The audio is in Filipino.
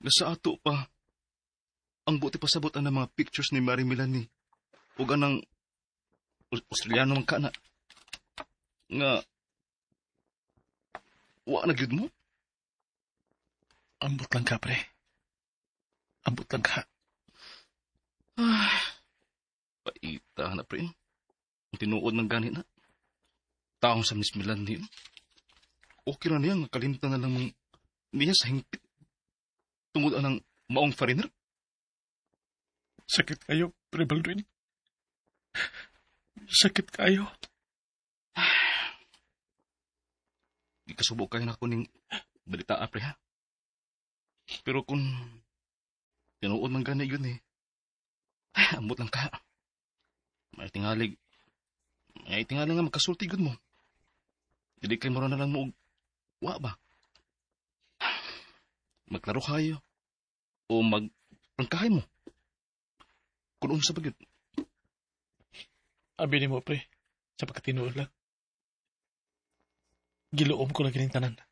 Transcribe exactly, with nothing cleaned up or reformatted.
Nasa ato pa. Ang buti pasabot ang mga pictures ni Mary Melanie. Ug anang Australiano man ka na. Nga, wa na gyud mo? Ambot lang ka, pre. Ambot lang ka. Ay, paita na, pre. Ang tinuod ng ganit na. Taong sa Miss Melanie. Okay na niya, kalimtan na lang mong niya sa hingpit. Tungod anang maong foreigner. Sakit kayo, pre Baldwin. Sakit kayo. Di kasubok kayo na ako ning balita, pre, ha? Pero kung tinuod man gani yun eh, ay, ambot lang ka. May tingalig, may tingalig nga magkasulti yun mo. Hindi kayo mara na lang mo, wa ba? Maglaro kayo, o magprangkahay mo. Kung unsa ba yun? Abi ni mo, pre. Sa pagkatinuod lang. Giloom ko lagi ng tanan.